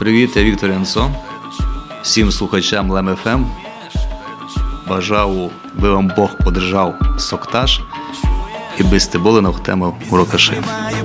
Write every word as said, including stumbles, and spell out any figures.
Привіт, я Віктор Янсон. Всім слухачам Лем еф ем. Бажаю, би вам Бог подержав соктаж і би сте були на тему урокаши.